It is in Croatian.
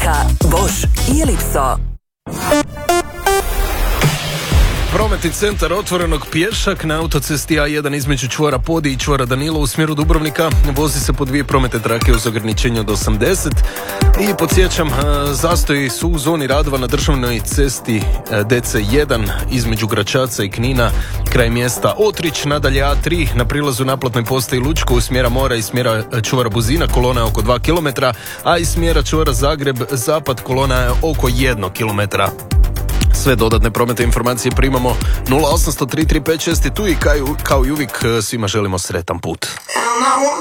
Dubrovnika, Bosch i Elipso. Prometni centar otvorenog, pješak na autocesti A1 između čvora Podi i čvora Danilo u smjeru Dubrovnika. Vozi se po 2 prometne trake uz ograničenje od 80. I podsjećam, zastoji su u zoni radova na državnoj cesti DC1 između Gračaca i Knina kraj mjesta Otrić. Nadalje A3 na prilazu naplatnoj postaji Lučko u smjera Mora i smjera čvora Buzina kolona je oko 2 km, a iz smjera čvora Zagreb zapad kolona je oko 1 km. Sve dodatne prometne informacije primamo 0800 335 6 tu i kao i uvijek svima želimo sretan put.